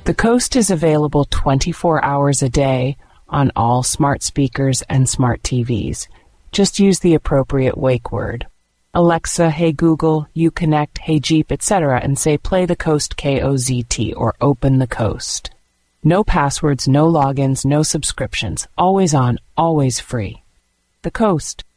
The Coast is available 24 hours a day on all smart speakers and smart TVs. Just use the appropriate wake word. Alexa, Hey Google, Uconnect, Hey Jeep, etc. and say play the Coast KOZT or open the Coast. No passwords, no logins, no subscriptions. Always on, always free. The Coast.